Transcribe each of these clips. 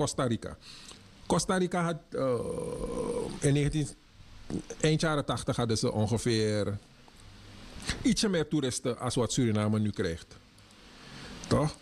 Costa Rica. Costa Rica had eind jaren 80 hadden ze ongeveer ietsje meer toeristen als wat Suriname nu krijgt. Toch?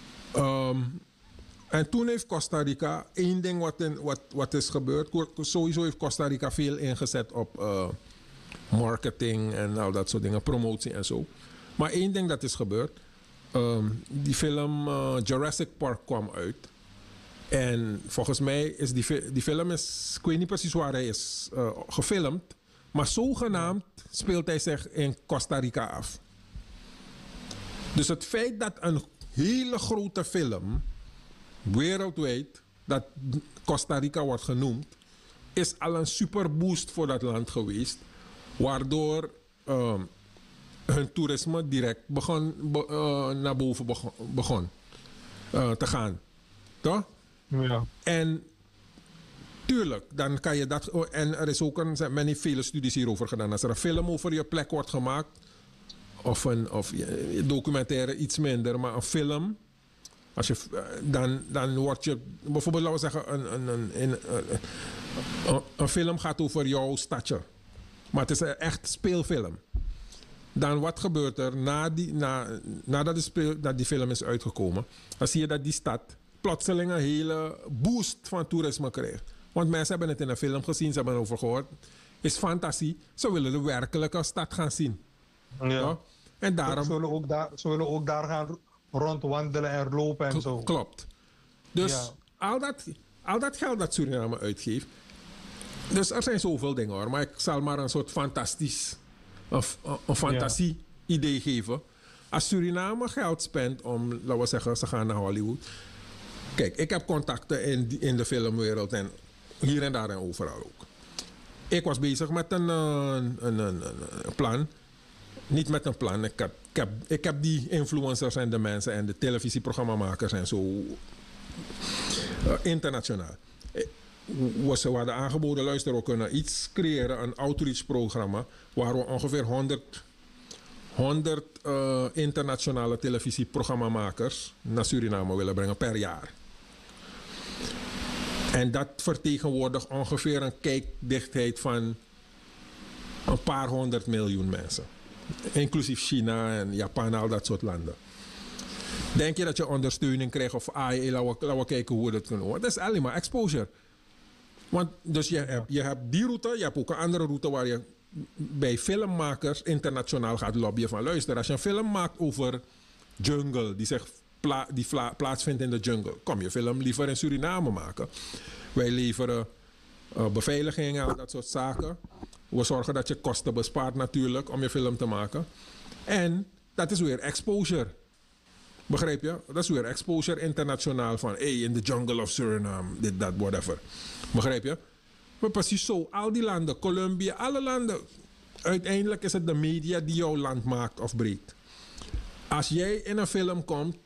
En toen heeft Costa Rica één ding wat is gebeurd. Sowieso heeft Costa Rica veel ingezet op marketing en al dat soort dingen, promotie en zo. Maar één ding dat is gebeurd. Die film Jurassic Park kwam uit. En volgens mij is die film is, ik weet niet precies waar hij is gefilmd. Maar zogenaamd speelt hij zich in Costa Rica af. Dus het feit dat een hele grote film wereldwijd, dat Costa Rica wordt genoemd, is al een super boost voor dat land geweest. Waardoor hun toerisme direct naar boven begon te gaan. Toch? Ja. En tuurlijk, dan kan je dat. En er is ook men heeft vele studies hierover gedaan. Als er een film over je plek wordt gemaakt, of een documentaire iets minder, maar een film. Als je, dan word je. Bijvoorbeeld, laten we zeggen, een film gaat over jouw stadje. Maar het is een echt speelfilm. Dan wat gebeurt er nadat die film is uitgekomen? Dan zie je dat die stad plotseling een hele boost van toerisme krijgt. Want mensen hebben het in een film gezien, ze hebben erover gehoord. Is fantasie. Ze willen de werkelijke stad gaan zien. Ja. Ja? En daarom. Ze willen ook daar gaan rondwandelen en lopen en zo. Klopt. Dus al dat geld dat Suriname uitgeeft. Dus er zijn zoveel dingen hoor. Maar ik zal maar een soort een fantasie-idee geven. Als Suriname geld spendt om, laten we zeggen, ze gaan naar Hollywood. Kijk, ik heb contacten in de filmwereld en hier en daar en overal ook. Ik was bezig met een plan. Niet met een plan. Ik heb die influencers en de mensen en de televisieprogrammamakers en zo internationaal. Ze hadden aangeboden, luister, we kunnen iets creëren, een outreach-programma, waar we ongeveer 100 internationale televisieprogrammamakers naar Suriname willen brengen per jaar. En dat vertegenwoordigt ongeveer een kijkdichtheid van een paar 100 miljoen mensen. Inclusief China en Japan, al dat soort landen. Denk je dat je ondersteuning krijgt of laten we kijken hoe we dat kunnen doen? Dat is alleen maar exposure. Want dus je hebt die route, je hebt ook een andere route waar je bij filmmakers internationaal gaat lobbyen van luister, als je een film maakt over jungle, die plaatsvindt in de jungle, kom je film liever in Suriname maken. Wij leveren beveiliging en dat soort zaken. We zorgen dat je kosten bespaart natuurlijk om je film te maken. En dat is weer exposure. Begrijp je? Dat is weer exposure internationaal van in the jungle of Suriname, dit, dat, whatever. Begrijp je? Maar precies zo, al die landen, Colombia, alle landen. Uiteindelijk is het de media die jouw land maakt of breekt. Als jij in een film komt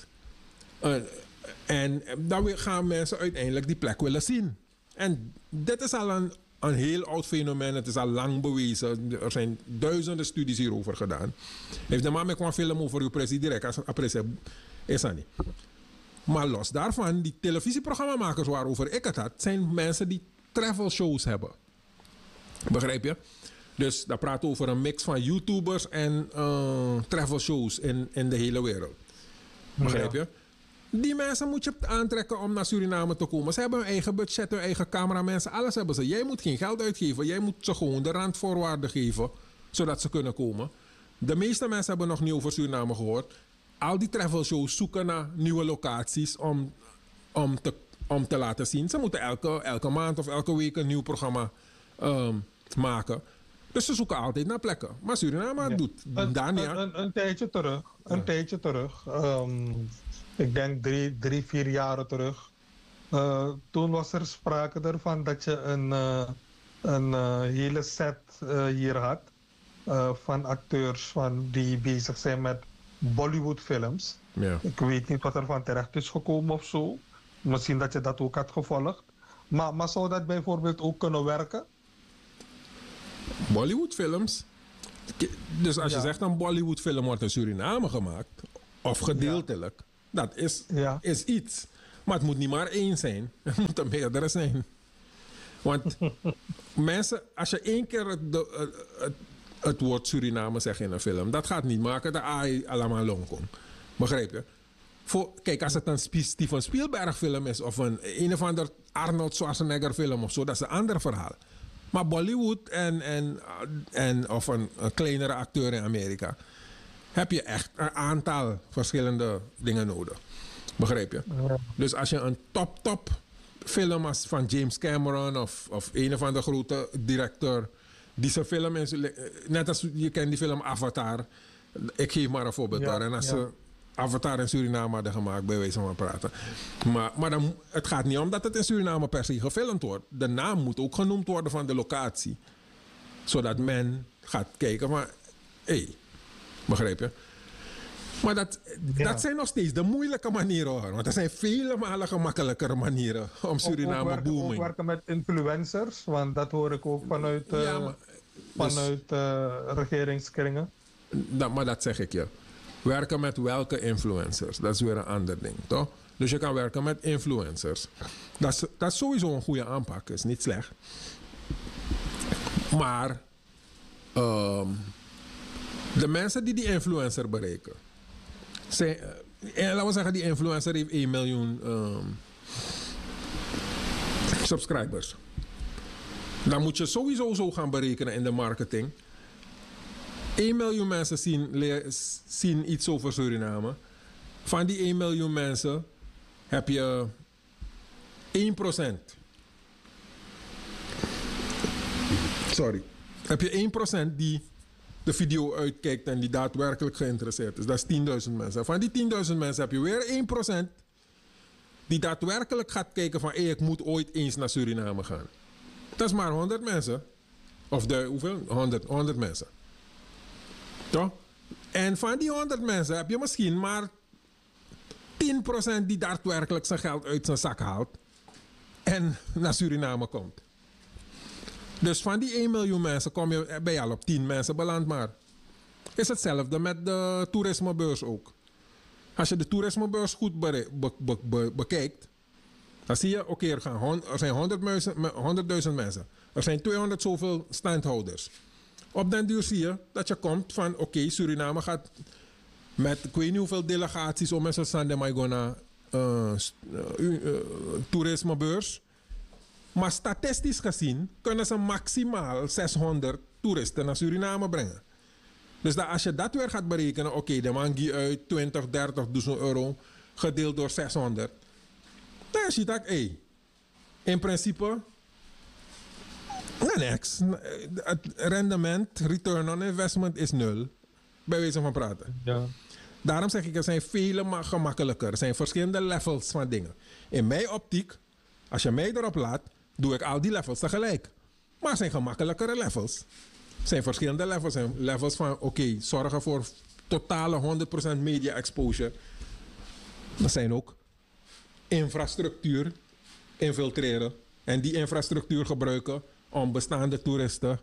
en dan gaan mensen uiteindelijk die plek willen zien. En dit is al een heel oud fenomeen. Het is al lang bewezen. Er zijn duizenden studies hierover gedaan. Heeft de man met een film over uw president direct is dat niet. Maar los daarvan, die televisieprogrammamakers waarover ik het had, zijn mensen die travel shows hebben. Begrijp je? Dus dat praat over een mix van YouTubers en travel shows in de hele wereld. Begrijp je? Die mensen moet je aantrekken om naar Suriname te komen. Ze hebben hun eigen budget, hun eigen cameramensen, alles hebben ze. Jij moet geen geld uitgeven. Jij moet ze gewoon de randvoorwaarden geven, zodat ze kunnen komen. De meeste mensen hebben nog niet over Suriname gehoord. Al die travel shows zoeken naar nieuwe locaties om te laten zien. Ze moeten elke maand of elke week een nieuw programma maken. Dus ze zoeken altijd naar plekken. Maar Suriname doet daar niet aan. Een tijdje terug. Ik denk 3-4 jaren terug. Toen was er sprake ervan dat je een hele set hier had. Van acteurs die bezig zijn met Bollywood films. Ja. Ik weet niet wat er van terecht is gekomen of zo. Misschien dat je dat ook had gevolgd. Maar zou dat bijvoorbeeld ook kunnen werken? Bollywood films? Dus als je zegt een Bollywood film wordt in Suriname gemaakt, of gedeeltelijk, dat is iets. Maar het moet niet maar één zijn. Er moeten meerdere zijn. Want mensen, als je één keer het woord Suriname zegt in een film, dat gaat niet maken dat AI allemaal longkom. Begrijp je? Kijk, als het een Steven Spielberg film is of een of ander Arnold Schwarzenegger film of zo, dat is een ander verhaal. Maar Bollywood of een kleinere acteur in Amerika, heb je echt een aantal verschillende dingen nodig. Begrijp je? Ja. Dus als je een top film als van James Cameron of een of andere grote directeur, die zijn film is, net als je kent die film Avatar, ik geef maar een voorbeeld daar. En als ze Avatar in Suriname hadden gemaakt, bij wijze van praten. Maar dan, het gaat niet om dat het in Suriname per se gefilmd wordt. De naam moet ook genoemd worden van de locatie. Zodat men gaat kijken van, begrijp je? Maar dat zijn nog steeds de moeilijke manieren hoor. Want er zijn vele malen gemakkelijkere manieren om Suriname booming. Ook werken met influencers, want dat hoor ik ook vanuit regeringskringen. Maar dat zeg ik je. Werken met welke influencers? Dat is weer een ander ding, toch? Dus je kan werken met influencers. Dat is sowieso een goede aanpak. Is niet slecht. Maar de mensen die influencer bereiken. Laten we zeggen, die influencer heeft 1 miljoen subscribers. Dan moet je sowieso zo gaan berekenen in de marketing. 1 miljoen mensen zien iets over Suriname. Van die 1 miljoen mensen heb je 1%. Sorry. Heb je 1% die de video uitkijkt en die daadwerkelijk geïnteresseerd is. Dat is 10.000 mensen. Van die 10.000 mensen heb je weer 1% die daadwerkelijk gaat kijken van ik moet ooit eens naar Suriname gaan. Dat is maar 100 mensen. Of hoeveel? 100 mensen. Toch? En van die 100 mensen heb je misschien maar 10% die daadwerkelijk zijn geld uit zijn zak haalt en naar Suriname komt. Dus van die 1 miljoen mensen ben je al op 10 mensen beland maar. Is hetzelfde met de toerismebeurs ook. Als je de toerismebeurs goed bekijkt, dan zie je, er zijn 100.000 mensen. Er zijn 200 zoveel standhouders. Op den duur zie je dat je komt van Suriname gaat met ik weet niet hoeveel delegaties om mensen staan naar toerismebeurs. Maar statistisch gezien kunnen ze maximaal 600 toeristen naar Suriname brengen. Dus als je dat weer gaat berekenen, de mangi uit 20, 30.000 euro gedeeld door 600. Dan zie je dat, in principe, niks. Het rendement, return on investment is 0. Bij wijze van praten. Ja. Daarom zeg ik, er zijn vele gemakkelijker. Er zijn verschillende levels van dingen. In mijn optiek, als je mij erop laat, doe ik al die levels tegelijk. Maar er zijn gemakkelijkere levels. Er zijn verschillende levels. Er zijn levels van, zorgen voor totale 100% media exposure. Er zijn ook infrastructuur infiltreren. En die infrastructuur gebruiken om bestaande toeristen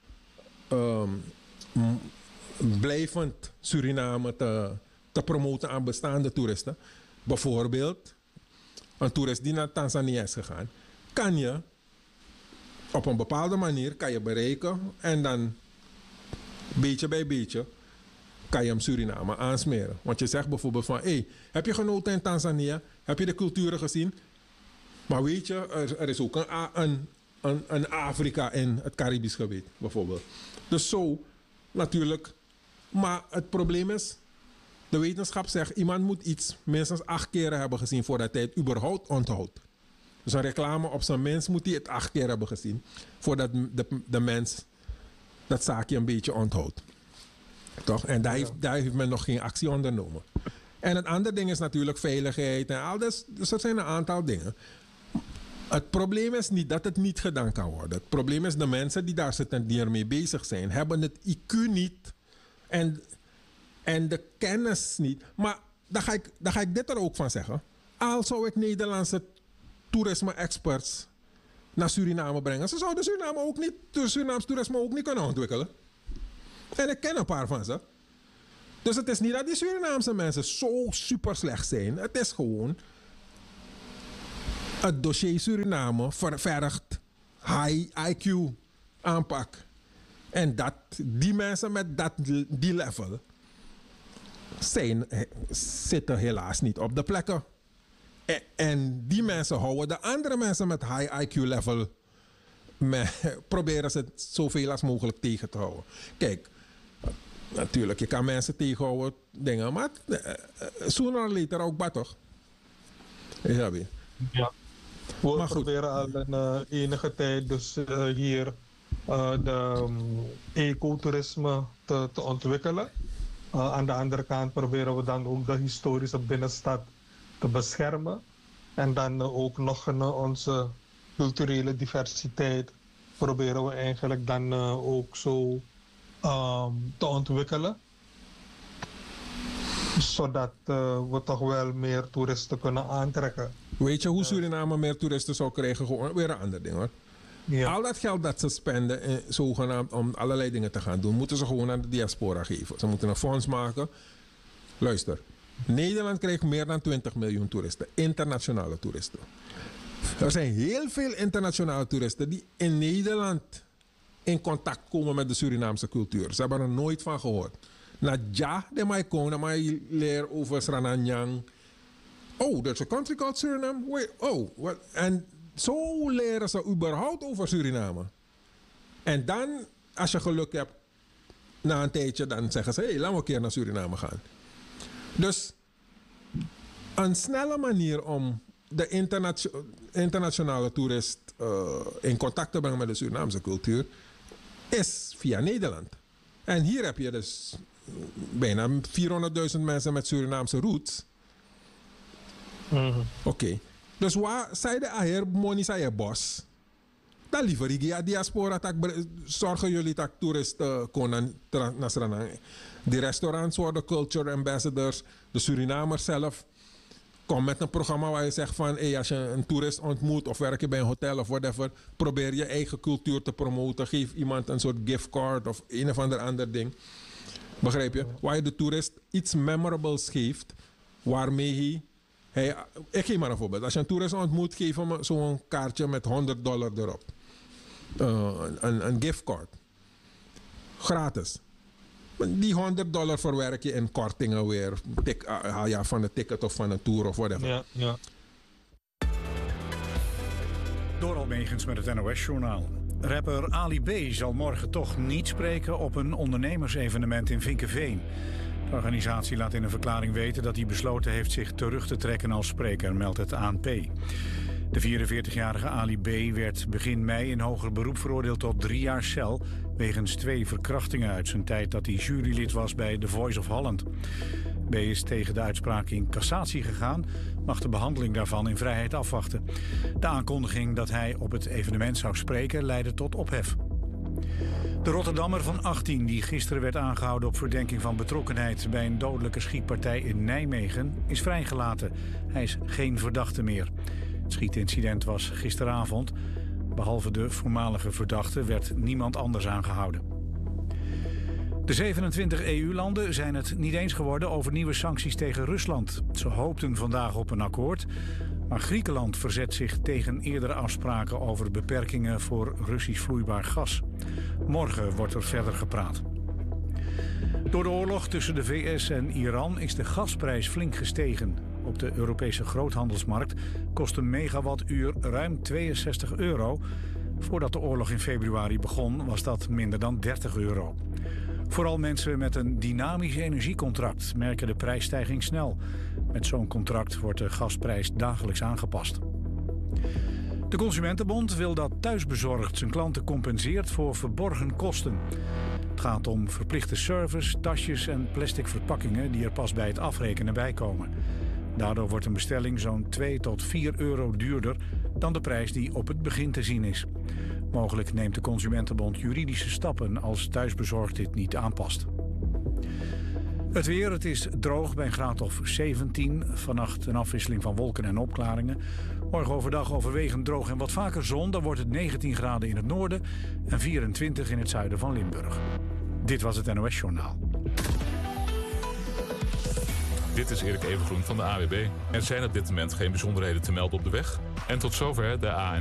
blijvend Suriname te promoten aan bestaande toeristen. Bijvoorbeeld, een toerist die naar Tanzania is gegaan, kan je op een bepaalde manier bereiken en dan beetje bij beetje kan je hem Suriname aansmeren. Want je zegt bijvoorbeeld van, heb je genoten in Tanzania? Heb je de culturen gezien? Maar weet je, er is ook een Afrika in het Caribisch gebied, bijvoorbeeld. Dus zo, natuurlijk. Maar het probleem is, de wetenschap zegt, iemand moet iets minstens 8 keren hebben gezien voordat hij het überhaupt onthoudt. Dus een reclame op zijn minst moet hij het 8 keer hebben gezien voordat de mens dat zaakje een beetje onthoudt. Toch? En daar heeft men nog geen actie ondernomen. En het andere ding is natuurlijk veiligheid en al dat. Dus er zijn een aantal dingen. Het probleem is niet dat het niet gedaan kan worden. Het probleem is de mensen die daar zitten en die ermee bezig zijn, hebben het IQ niet en de kennis niet. Maar dan ga ik dit er ook van zeggen. Al zou ik Nederlandse toerisme-experts naar Suriname brengen, ze zouden Surinaams toerisme ook niet kunnen ontwikkelen. En ik ken een paar van ze. Dus het is niet dat die Surinaamse mensen zo super slecht zijn. Het is gewoon Het dossier Suriname vergt high IQ aanpak. En die mensen met die level zitten helaas niet op de plekken. En die mensen houden de andere mensen met high IQ level, proberen ze het zoveel als mogelijk tegen te houden. Kijk, natuurlijk, je kan mensen tegenhouden, dingen, maar sooner or later ook bad toch? Ja. We proberen al enige tijd dus hier de ecotourisme te ontwikkelen. Aan de andere kant proberen we dan ook de historische binnenstad te beschermen. En dan ook nog onze culturele diversiteit proberen we eigenlijk dan ook zo te ontwikkelen. Zodat we toch wel meer toeristen kunnen aantrekken. Weet je hoe Suriname meer toeristen zou krijgen? Gewoon weer een ander ding hoor. Ja. Al dat geld dat ze spenden zogenaamd om allerlei dingen te gaan doen, moeten ze gewoon aan de diaspora geven. Ze moeten een fonds maken. Luister, Nederland krijgt meer dan 20 miljoen toeristen, internationale toeristen. Er zijn heel veel internationale toeristen die in Nederland in contact komen met de Surinaamse cultuur. Ze hebben er nooit van gehoord. Ja, de mij komen, dan mij leren over Srananyang. Oh, there's a country called Suriname. Wait, oh, what? En zo leren ze überhaupt over Suriname. En dan, als je geluk hebt, na een tijdje, dan zeggen ze, hey, laten we een keer naar Suriname gaan. Dus een snelle manier om de internationale toerist in contact te brengen met de Surinaamse cultuur is via Nederland. En hier heb je dus bijna 400.000 mensen met Surinaamse roots. Oké. Dus waar zij de aher money zij bos? Dan liever die diaspora zorgen jullie dat toeristen kunnen naar Suriname. Die restaurants worden culture ambassadors. De Surinamers zelf. Kom met een programma waar je zegt van hey, als je een toerist ontmoet of werk je bij een hotel of whatever, probeer je eigen cultuur te promoten. Geef iemand een soort giftcard of een of ander ding. Begrijp je? Waar je de toerist iets memorables geeft waarmee hij, ik geef maar een voorbeeld. Als je een toerist ontmoet, geef hem zo'n kaartje met $100 erop. Een giftcard. Gratis. Die $100 verwerk je in kortingen weer. Van de ticket of van een tour of whatever. Ja. Doral Megens met het NOS-journaal. Rapper Ali B. zal morgen toch niet spreken op een ondernemersevenement in Vinkeveen. De organisatie laat in een verklaring weten dat hij besloten heeft zich terug te trekken als spreker, meldt het ANP. De 44-jarige Ali B. werd begin mei in hoger beroep veroordeeld tot 3 jaar cel wegens 2 verkrachtingen uit zijn tijd dat hij jurylid was bij The Voice of Holland. B. is tegen de uitspraak in cassatie gegaan, mag de behandeling daarvan in vrijheid afwachten. De aankondiging dat hij op het evenement zou spreken leidde tot ophef. De Rotterdammer van 18, die gisteren werd aangehouden op verdenking van betrokkenheid bij een dodelijke schietpartij in Nijmegen, is vrijgelaten. Hij is geen verdachte meer. Het schietincident was gisteravond. Behalve de voormalige verdachte werd niemand anders aangehouden. De 27 EU-landen zijn het niet eens geworden over nieuwe sancties tegen Rusland. Ze hoopten vandaag op een akkoord, maar Griekenland verzet zich tegen eerdere afspraken over beperkingen voor Russisch vloeibaar gas. Morgen wordt er verder gepraat. Door de oorlog tussen de VS en Iran is de gasprijs flink gestegen. Op de Europese groothandelsmarkt kost een megawattuur ruim €62. Voordat de oorlog in februari begon was dat minder dan €30. Vooral mensen met een dynamisch energiecontract merken de prijsstijging snel. Met zo'n contract wordt de gasprijs dagelijks aangepast. De Consumentenbond wil dat Thuisbezorgd zijn klanten compenseert voor verborgen kosten. Het gaat om verplichte service, tasjes en plastic verpakkingen die er pas bij het afrekenen bij komen. Daardoor wordt een bestelling zo'n €2 tot €4 duurder dan de prijs die op het begin te zien is. Mogelijk neemt de Consumentenbond juridische stappen als Thuisbezorgd dit niet aanpast. Het weer, het is droog bij een graad of 17. Vannacht een afwisseling van wolken en opklaringen. Morgen overdag overwegend droog en wat vaker zon. Dan wordt het 19 graden in het noorden en 24 in het zuiden van Limburg. Dit was het NOS Journaal. Dit is Erik Evengroen van de AWB. Er zijn op dit moment geen bijzonderheden te melden op de weg. En tot zover de AN.